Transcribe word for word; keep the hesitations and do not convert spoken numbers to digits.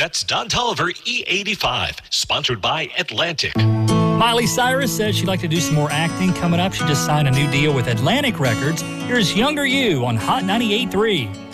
That's Don Tolliver E eighty-five, sponsored by Atlantic. Miley Cyrus says she'd like to do some more acting coming up. She just signed a new deal with Atlantic Records. Here's Younger You on Hot ninety-eight point three.